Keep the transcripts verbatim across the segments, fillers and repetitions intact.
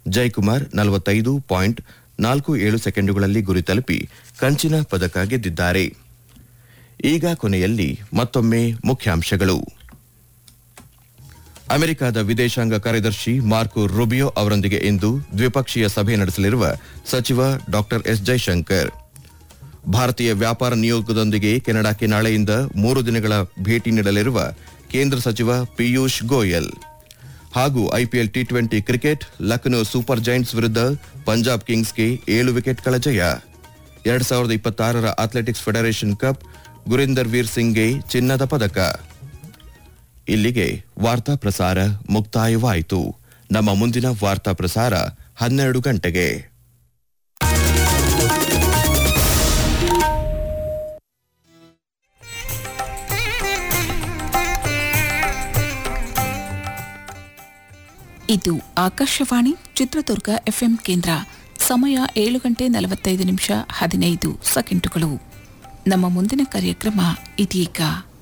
ಜಯಕುಮಾರ್ ನಲವತ್ತೈದು ಪಾಯಿಂಟ್ ನಾಲ್ಕು ಏಳು ಸೆಕೆಂಡುಗಳಲ್ಲಿ ಗುರಿ ತಲುಪಿ ಕಂಚಿನ ಪದಕ ಗೆದ್ದಿದ್ದಾರೆ. ಈಗ ಕೊನೆಯಲ್ಲಿ ಮತ್ತೊಮ್ಮೆ ಮುಖ್ಯಾಂಶಗಳು. ಅಮೆರಿಕದ ವಿದೇಶಾಂಗ ಕಾರ್ಯದರ್ಶಿ ಮಾರ್ಕೊ ರುಬಿಯೋ ಅವರೊಂದಿಗೆ ಇಂದು ದ್ವಿಪಕ್ಷೀಯ ಸಭೆ ನಡೆಸಲಿರುವ ಸಚಿವ ಡಾ ಎಸ್ ಜೈಶಂಕರ್. ಭಾರತೀಯ ವ್ಯಾಪಾರ ನಿಯೋಗದೊಂದಿಗೆ ಕೆನಡಾಕ್ಕೆ ನಾಳೆಯಿಂದ ಮೂರು ದಿನಗಳ ಭೇಟಿ ನೀಡಲಿರುವ ಕೇಂದ್ರ ಸಚಿವ ಪಿಯೂಷ್ ಗೋಯಲ್. ಹಾಗೂ IPL T twenty cricket Lucknow super Giants ವಿರುದ್ಧ ಪಂಜಾಬ್ ಕಿಂಗ್ಸ್ಗೆ ಏಳು ವಿಕೆಟ್ಗಳ ಜಯ. ಎರಡ್ ಸಾವಿರದ ಇಪ್ಪತ್ತಾರರ ಅಥ್ಲೆಟಿಕ್ಸ್ ಫೆಡರೇಷನ್ ಕಪ್ ಗುರಿಂದರ್ ವೀರ್ ಸಿಂಗ್ಗೆ ಚಿನ್ನದ ಪದಕ. ಇಲ್ಲಿಗೆ ವಾರ್ತಾ ಪ್ರಸಾರ ಮುಕ್ತಾಯವಾಯಿತು. ನಮ್ಮ ಮುಂದಿನ ವಾರ್ತಾ ಪ್ರಸಾರ ಹನ್ನೆರಡು ಗಂಟೆಗೆ. ಇದು ಆಕಾಶವಾಣಿ ಚಿತ್ರದುರ್ಗ ಎಫ್ಎಂ ಕೇಂದ್ರ. ಸಮಯ ಏಳು ಗಂಟೆ ನಲವತ್ತೈದು ನಿಮಿಷ ಹದಿನೈದು ಸೆಕೆಂಡುಗಳು. ನಮ್ಮ ಮುಂದಿನ ಕಾರ್ಯಕ್ರಮ ಇದೀಗ.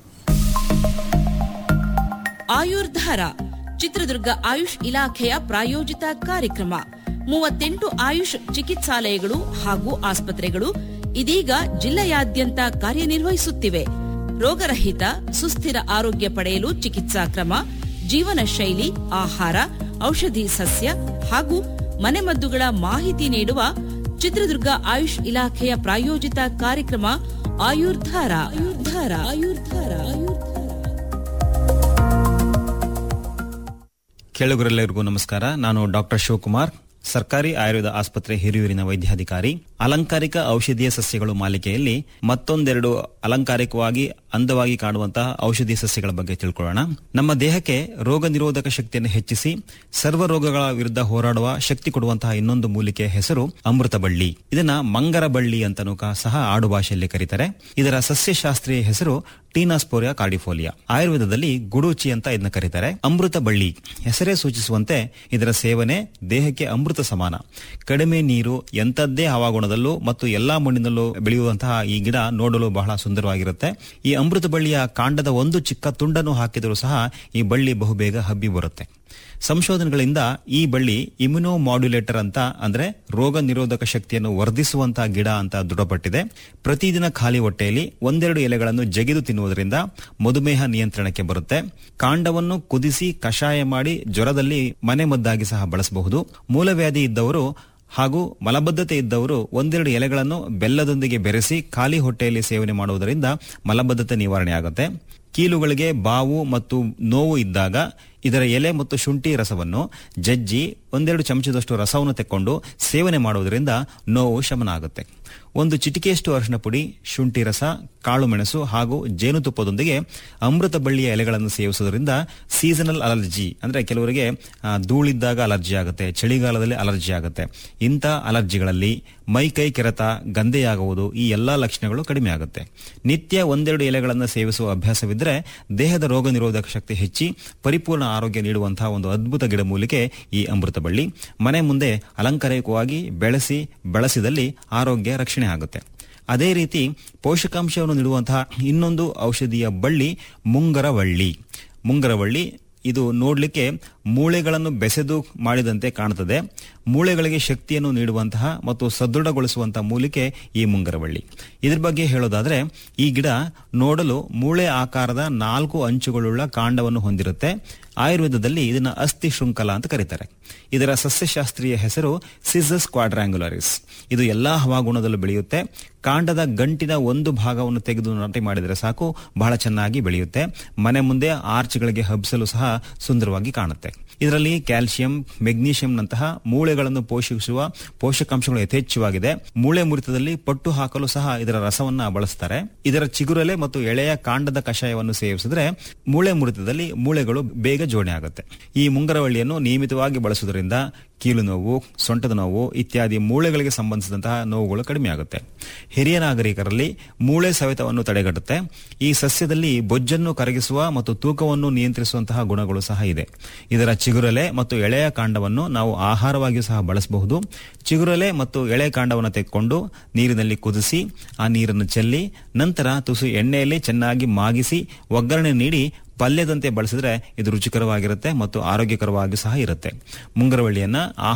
ಆಯುರ್ಧಾರ ಚಿತ್ರದುರ್ಗ ಆಯುಷ್ ಇಲಾಖೆಯ ಪ್ರಾಯೋಜಿತ ಕಾರ್ಯಕ್ರಮ. ಮೂವತ್ತೆಂಟು ಆಯುಷ್ ಚಿಕಿತ್ಸಾಲಯಗಳು ಹಾಗೂ ಆಸ್ಪತ್ರೆಗಳು ಇದೀಗ ಜಿಲ್ಲೆಯಾದ್ಯಂತ ಕಾರ್ಯನಿರ್ವಹಿಸುತ್ತಿವೆ. ರೋಗರಹಿತ ಸುಸ್ಥಿರ ಆರೋಗ್ಯ ಪಡೆಯಲು ಚಿಕಿತ್ಸಾ ಕ್ರಮ, ಜೀವನ ಶೈಲಿ, ಆಹಾರ, ಔಷಧಿ ಸಸ್ಯ ಹಾಗೂ ಮನೆಮದ್ದುಗಳ ಮಾಹಿತಿ ನೀಡುವ ಚಿತ್ರದುರ್ಗ ಆಯುಷ್ ಇಲಾಖೆಯ ಪ್ರಾಯೋಜಿತ ಕಾರ್ಯಕ್ರಮ ಆಯುರ್ಧಾರ. ಆಯುರ್ಧಾರ ಆಯುರ್ಧಾರ ಕೇಳುಗರೆಲ್ಲರಿಗೂ ನಮಸ್ಕಾರ. ನಾನು ಡಾಕ್ಟರ್ ಶಿವಕುಮಾರ್, ಸರ್ಕಾರಿ ಆಯುರ್ವೇದ ಆಸ್ಪತ್ರೆ ಹಿರಿಯೂರಿನ ವೈದ್ಯಾಧಿಕಾರಿ. ಅಲಂಕಾರಿಕ ಔಷಧೀಯ ಸಸ್ಯಗಳು ಮಾಲಿಕೆಯಲ್ಲಿ ಮತ್ತೊಂದೆರಡು ಅಲಂಕಾರಿಕವಾಗಿ ಅಂದವಾಗಿ ಕಾಣುವಂತಹ ಔಷಧೀಯ ಸಸ್ಯಗಳ ಬಗ್ಗೆ ತಿಳ್ಕೊಳ್ಳೋಣ. ನಮ್ಮ ದೇಹಕ್ಕೆ ರೋಗ ನಿರೋಧಕ ಶಕ್ತಿಯನ್ನು ಹೆಚ್ಚಿಸಿ ಸರ್ವ ರೋಗಗಳ ವಿರುದ್ಧ ಹೋರಾಡುವ ಶಕ್ತಿ ಕೊಡುವಂತಹ ಇನ್ನೊಂದು ಮೂಲಿಕೆಯ ಹೆಸರು ಅಮೃತ ಬಳ್ಳಿ. ಇದನ್ನ ಮಂಗರ ಬಳ್ಳಿ ಅಂತನೂ ಸಹ ಆಡು ಭಾಷೆಯಲ್ಲಿ ಕರೀತಾರೆ. ಇದರ ಸಸ್ಯಶಾಸ್ತ್ರೀಯ ಹೆಸರು ಟೀನಾಸ್ಪೋರಿಯಾ ಕಾರ್ಡಿಫೋಲಿಯಾ. ಆಯುರ್ವೇದದಲ್ಲಿ ಗುಡೂಚಿ ಅಂತ ಇದನ್ನ ಕರೀತಾರೆ. ಅಮೃತ ಬಳ್ಳಿ ಹೆಸರೇ ಸೂಚಿಸುವಂತೆ ಇದರ ಸೇವನೆ ದೇಹಕ್ಕೆ ಅಮೃತ ಸಮಾನ. ಕಡಿಮೆ ನೀರು, ಎಂಥದ್ದೇ ಹವಾಗುಣದಲ್ಲೂ ಮತ್ತು ಎಲ್ಲಾ ಮಣ್ಣಿನಲ್ಲೂ ಬೆಳೆಯುವಂತಹ ಈ ಗಿಡ ನೋಡಲು ಬಹಳ ಸುಂದರವಾಗಿರುತ್ತೆ. ಈ ಅಮೃತ ಬಳ್ಳಿಯ ಕಾಂಡದ ಒಂದು ಚಿಕ್ಕ ತುಂಡನ್ನು ಹಾಕಿದರೂ ಸಹ ಈ ಬಳ್ಳಿ ಬಹುಬೇಗ ಹಬ್ಬಿ ಬರುತ್ತೆ. ಸಂಶೋಧನೆಗಳಿಂದ ಈ ಬಳ್ಳಿ ಇಮ್ಯುನೋ ಮಾಡ್ಯುಲೇಟರ್ ಅಂತ ಅಂದ್ರೆ ರೋಗ ನಿರೋಧಕ ಶಕ್ತಿಯನ್ನು ವರ್ಧಿಸುವಂತಹ ಗಿಡ ಅಂತ ದೃಢಪಟ್ಟಿದೆ. ಪ್ರತಿದಿನ ಖಾಲಿ ಹೊಟ್ಟೆಯಲ್ಲಿ ಒಂದೆರಡು ಎಲೆಗಳನ್ನು ಜಗಿದು ತಿನ್ನುವುದರಿಂದ ಮಧುಮೇಹ ನಿಯಂತ್ರಣಕ್ಕೆ ಬರುತ್ತೆ. ಕಾಂಡವನ್ನು ಕುದಿಸಿ ಕಷಾಯ ಮಾಡಿ ಜ್ವರದಲ್ಲಿ ಮನೆ ಮದ್ದಾಗಿ ಸಹ ಬಳಸಬಹುದು. ಮೂಲವ್ಯಾಧಿ ಇದ್ದವರು ಹಾಗೂ ಮಲಬದ್ಧತೆ ಇದ್ದವರು ಒಂದೆರಡು ಎಲೆಗಳನ್ನು ಬೆಲ್ಲದೊಂದಿಗೆ ಬೆರೆಸಿ ಖಾಲಿ ಹೊಟ್ಟೆಯಲ್ಲಿ ಸೇವನೆ ಮಾಡುವುದರಿಂದ ಮಲಬದ್ಧತೆ ನಿವಾರಣೆ ಆಗುತ್ತೆ. ಕೀಲುಗಳಿಗೆ ಬಾವು ಮತ್ತು ನೋವು ಇದ್ದಾಗ ಇದರ ಎಲೆ ಮತ್ತು ಶುಂಠಿ ರಸವನ್ನು ಜಜ್ಜಿ ಒಂದೆರಡು ಚಮಚದಷ್ಟು ರಸವನ್ನು ತೆಕ್ಕೊಂಡು ಸೇವನೆ ಮಾಡುವುದರಿಂದ ನೋವು ಶಮನ ಆಗುತ್ತೆ. ಒಂದು ಚಿಟಿಕೆಯಷ್ಟು ಅರಿಶಿನ ಪುಡಿ, ಶುಂಠಿ ರಸ, ಕಾಳು ಮೆಣಸು ಹಾಗೂ ಜೇನುತುಪ್ಪದೊಂದಿಗೆ ಅಮೃತ ಬಳ್ಳಿಯ ಎಲೆಗಳನ್ನು ಸೇವಿಸುವುದರಿಂದ ಸೀಸನಲ್ ಅಲರ್ಜಿ ಅಂದ್ರೆ ಕೆಲವರಿಗೆ ಧೂಳಿದ್ದಾಗ ಅಲರ್ಜಿ ಆಗುತ್ತೆ, ಚಳಿಗಾಲದಲ್ಲಿ ಅಲರ್ಜಿ ಆಗುತ್ತೆ. ಇಂಥ ಅಲರ್ಜಿಗಳಲ್ಲಿ ಮೈ ಕೈ ಕೆರೆತ, ಗಂದೆಯಾಗುವುದು ಈ ಎಲ್ಲಾ ಲಕ್ಷಣಗಳು ಕಡಿಮೆ ಆಗುತ್ತೆ. ನಿತ್ಯ ಒಂದೆರಡು ಎಲೆಗಳನ್ನು ಸೇವಿಸುವ ಅಭ್ಯಾಸವಿದ್ದರೆ ದೇಹದ ರೋಗ ನಿರೋಧಕ ಶಕ್ತಿ ಹೆಚ್ಚಿ ಪರಿಪೂರ್ಣ ಆರೋಗ್ಯ ನೀಡುವಂತಹ ಒಂದು ಅದ್ಭುತ ಗಿಡಮೂಲಿಕೆ ಈ ಅಮೃತ ಬಳ್ಳಿ. ಮನೆ ಮುಂದೆ ಅಲಂಕಾರಿಕವಾಗಿ ಬೆಳೆಸಿ ಬಳಸಿದಲ್ಲಿ ಆರೋಗ್ಯ ರಕ್ಷಣೆ ಆಗುತ್ತೆ. ಅದೇ ರೀತಿ ಪೋಷಕಾಂಶವನ್ನು ನೀಡುವಂತಹ ಇನ್ನೊಂದು ಔಷಧಿಯ ಬಳ್ಳಿ ಮುಂಗರವಳ್ಳಿ. ಮುಂಗರವಳ್ಳಿ ಇದು ನೋಡಲಿಕ್ಕೆ ಮೂಳೆಗಳನ್ನು ಬೆಸೆದು ಮಾಡಿದಂತೆ ಕಾಣುತ್ತದೆ. ಮೂಳೆಗಳಿಗೆ ಶಕ್ತಿಯನ್ನು ನೀಡುವಂತಹ ಮತ್ತು ಸದೃಢಗೊಳಿಸುವಂತಹ ಮೂಲಿಕೆ ಈ ಮುಂಗರವಳ್ಳಿ. ಇದ್ರ ಬಗ್ಗೆ ಹೇಳೋದಾದ್ರೆ ಈ ಗಿಡ ನೋಡಲು ಮೂಳೆ ಆಕಾರದ ನಾಲ್ಕು ಅಂಚುಗಳುಳ್ಳ ಕಾಂಡವನ್ನು ಹೊಂದಿರುತ್ತೆ. ಆಯುರ್ವೇದದಲ್ಲಿ ಇದನ್ನ ಅಸ್ಥಿ ಶೃಂಖಲ ಅಂತ ಕರೀತಾರೆ. ಇದರ ಸಸ್ಯಶಾಸ್ತ್ರೀಯ ಹೆಸರು ಸಿಸಸ್ ಕ್ವಾಡ್ರಾಂಗ್ಯುಲಾರಿಸ್. ಇದು ಎಲ್ಲಾ ಹವಾಗುಣದಲ್ಲೂ ಬೆಳೆಯುತ್ತೆ. ಕಾಂಡದ ಗಂಟಿನ ಒಂದು ಭಾಗವನ್ನು ತೆಗೆದು ನಾಟಿ ಮಾಡಿದರೆ ಸಾಕು, ಬಹಳ ಚೆನ್ನಾಗಿ ಬೆಳೆಯುತ್ತೆ. ಮನೆ ಮುಂದೆ ಆರ್ಚ್ಗಳಿಗೆ ಹಬ್ಬಿಸಲು ಸಹ ಸುಂದರವಾಗಿ ಕಾಣುತ್ತೆ. ಇದರಲ್ಲಿ ಕ್ಯಾಲ್ಸಿಯಂ, ಮೆಗ್ನೀಷಿಯಂನಂತಹ ಮೂಳೆಗಳನ್ನು ಪೋಷಿಸುವ ಪೋಷಕಾಂಶಗಳು ಯಥೇಚ್ಛವಾಗಿದೆ. ಮೂಳೆ ಮುರಿತದಲ್ಲಿ ಪಟ್ಟು ಹಾಕಲು ಸಹ ಇದರ ರಸವನ್ನ ಬಳಸ್ತಾರೆ. ಇದರ ಚಿಗುರಲೆ ಮತ್ತು ಎಳೆಯ ಕಾಂಡದ ಕಷಾಯವನ್ನು ಸೇವಿಸಿದ್ರೆ ಮೂಳೆ ಮುರಿತದಲ್ಲಿ ಮೂಳೆಗಳು ಬೇಗ ಜೋಡಣೆ ಆಗುತ್ತೆ. ಈ ಮುಂಗರವಳ್ಳಿಯನ್ನು ನಿಯಮಿತವಾಗಿ ಬಳಸುವುದರಿಂದ ಕೀಲು ನೋವು, ಸೊಂಟದ ನೋವು ಇತ್ಯಾದಿ ಮೂಳೆಗಳಿಗೆ ಸಂಬಂಧಿಸಿದಂತಹ ನೋವುಗಳು ಕಡಿಮೆ ಆಗುತ್ತೆ. ಹಿರಿಯ ನಾಗರಿಕರಲ್ಲಿ ಮೂಳೆ ಸವೆತವನ್ನು ತಡೆಗಟ್ಟುತ್ತೆ. ಈ ಸಸ್ಯದಲ್ಲಿ ಬೊಜ್ಜನ್ನು ಕರಗಿಸುವ ಮತ್ತು ತೂಕವನ್ನು ನಿಯಂತ್ರಿಸುವಂತಹ ಗುಣಗಳು ಸಹ ಇದೆ. ಇದರ ಚಿಗುರಲೆ ಮತ್ತು ಎಳೆಯ ಕಾಂಡವನ್ನು ನಾವು ಆಹಾರವಾಗಿಯೂ ಸಹ ಬಳಸಬಹುದು. ಚಿಗುರಲೆ ಮತ್ತು ಎಳೆ ಕಾಂಡವನ್ನು ತೆಗೆದುಕೊಂಡು ನೀರಿನಲ್ಲಿ ಕುದಿಸಿ ಆ ನೀರನ್ನು ಚೆಲ್ಲಿ ನಂತರ ತುಸು ಎಣ್ಣೆಯಲ್ಲಿ ಚೆನ್ನಾಗಿ ಮಾಗಿಸಿ ಒಗ್ಗರಣೆ ನೀಡಿ ಪಲ್ಯದಂತೆ ಬಳಸಿದ್ರೆ ಇದು ರುಚಿಕರವಾಗಿರುತ್ತೆ ಮತ್ತು ಆರೋಗ್ಯಕರವಾಗಿ ಸಹ ಇರುತ್ತೆ. ಮುಂಗರವಳ್ಳಿಯನ್ನ